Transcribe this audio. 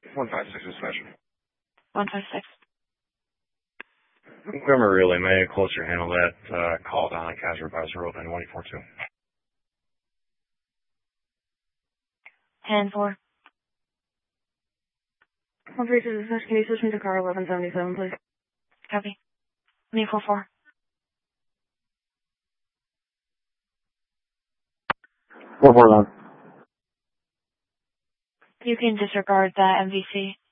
156 dispatch. 156. Montgomery Relay, may I closer handle that call down on Kaiser Advisor Road in 142? 10-4. 132 dispatch, can you switch me to car 1177, please? Copy. 844. 449. You can disregard that MVC.